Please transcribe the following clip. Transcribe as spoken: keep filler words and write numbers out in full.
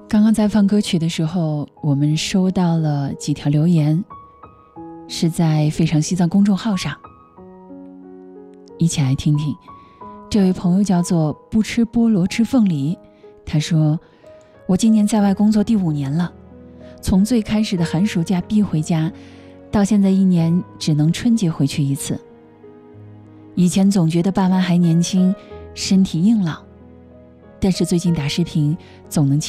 刚刚在放歌曲的时候，我们收到了几条留言，是在非常西藏公众号上，一起来听听。这位朋友叫做不吃菠萝吃凤梨，他说，我今年在外工作第五年了，从最开始的寒暑假必回家，到现在一年只能春节回去一次。以前总觉得爸妈还年轻，身体硬朗，但是最近打视频总能